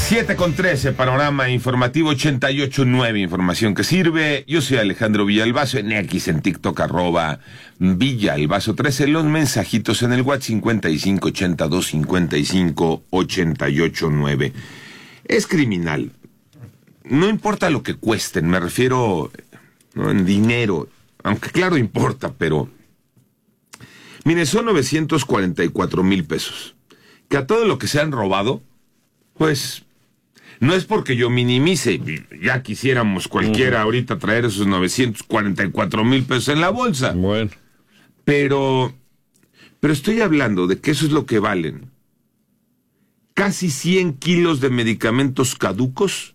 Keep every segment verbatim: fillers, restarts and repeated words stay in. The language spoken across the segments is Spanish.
siete con trece, panorama informativo ochenta y ocho punto nueve, información que sirve. Yo soy Alejandro Villalbazo, en X, en TikTok, arroba Villalbazo trece, los mensajitos en el WhatsApp cincuenta y cinco ochenta y dos cincuenta y cinco ochenta y ocho nueve. Es criminal. No importa lo que cuesten, me refiero, ¿no?, en dinero, aunque claro importa, pero... Mire, son novecientos cuarenta y cuatro mil pesos. Que a todo lo que se han robado, pues... No es porque yo minimice, ya quisiéramos cualquiera ahorita traer esos novecientos cuarenta y cuatro mil pesos en la bolsa. Bueno. Pero, pero estoy hablando de que eso es lo que valen. Casi cien kilos de medicamentos caducos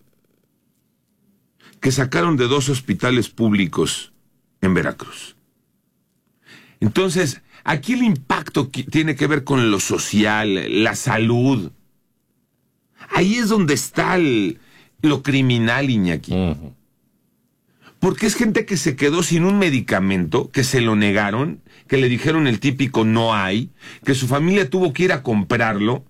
que sacaron de dos hospitales públicos en Veracruz. Entonces, aquí el impacto tiene que ver con lo social, la salud. Ahí es donde está el, lo criminal, Iñaki. Uh-huh. Porque es gente que se quedó sin un medicamento, que se lo negaron, que le dijeron el típico no hay, que su familia tuvo que ir a comprarlo.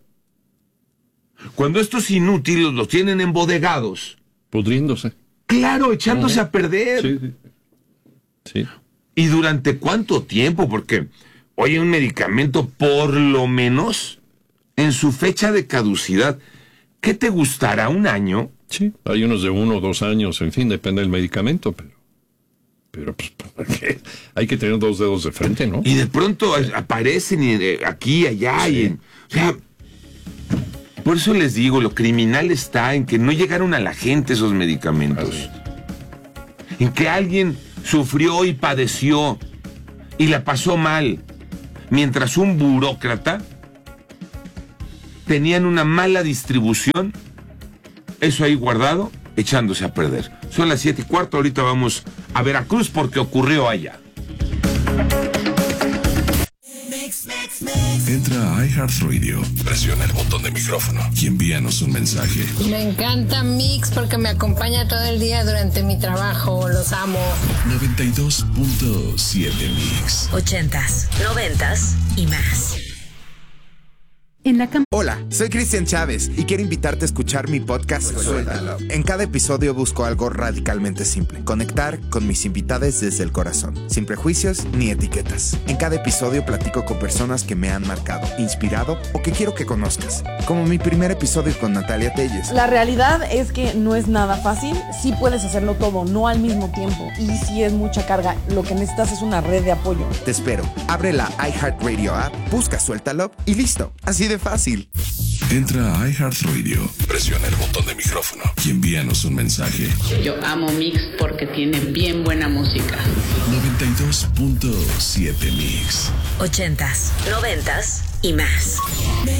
Cuando estos inútiles los tienen embodegados. Pudriéndose. Claro, echándose uh-huh. a perder. Sí, sí. Sí. ¿Y durante cuánto tiempo? Porque, oye, un medicamento por lo menos en su fecha de caducidad... ¿Qué te gustará? ¿Un año? Sí, hay unos de uno o dos años, en fin, depende del medicamento, pero... Pero, pues, ¿qué? Hay que tener dos dedos de frente, ¿no? Y de pronto aparecen aquí, allá, sí. y... En, o sea, por eso les digo, lo criminal está en que no llegaron a la gente esos medicamentos. Así. En que alguien sufrió y padeció y la pasó mal, mientras un burócrata... tenían una mala distribución, eso ahí guardado, echándose a perder. Son las siete y cuarto, ahorita vamos a Veracruz porque ocurrió allá. Entra a iHeartRadio, presiona el botón de micrófono y envíanos un mensaje. Me encanta Mix porque me acompaña todo el día durante mi trabajo, los amo. noventa y dos punto siete Mix. Ochentas, noventas y más. En la cam- Hola, soy Cristian Chávez y quiero invitarte a escuchar mi podcast Suéltalo. En cada episodio busco algo radicalmente simple: conectar con mis invitados desde el corazón, sin prejuicios ni etiquetas. En cada episodio platico con personas que me han marcado, inspirado o que quiero que conozcas, como mi primer episodio con Natalia Telles. La realidad es que no es nada fácil. Sí puedes hacerlo todo, no al mismo tiempo, y sí es mucha carga. Lo que necesitas es una red de apoyo. Te espero. Abre la iHeartRadio app, busca Suéltalo y listo. Así de fácil. Entra a iHeartRadio, presiona el botón de micrófono y envíanos un mensaje. Yo amo Mix porque tiene bien buena música. noventa y dos punto siete Mix. Ochentas, noventas y más.